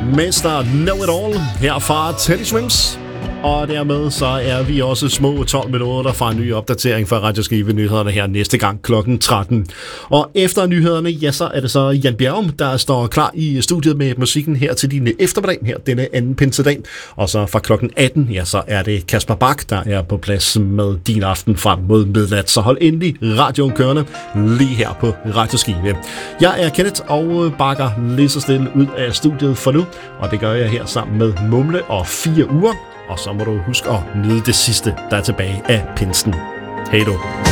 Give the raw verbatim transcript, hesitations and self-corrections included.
mister Know It All her fra Teddy Swims. Og dermed så er vi også små tolv minutter fra en ny opdatering fra Radio Skive Nyhederne her næste gang klokken tretten. Og efter nyhederne, ja, så er det så Jan Bjerrum, der står klar i studiet med musikken her til din eftermiddag, her denne anden pinsedag. Og så fra klokken atten, ja, så er det Kasper Bak, der er på plads med din aften frem mod midnat. Så hold endelig radioen kørende lige her på Radio Skive. Jeg er Kenneth og bakker lige så stille ud af studiet for nu, og det gør jeg her sammen med Mumle og fire uger. Og så må du huske at nyde det sidste, der er tilbage af pinsen. Hej då.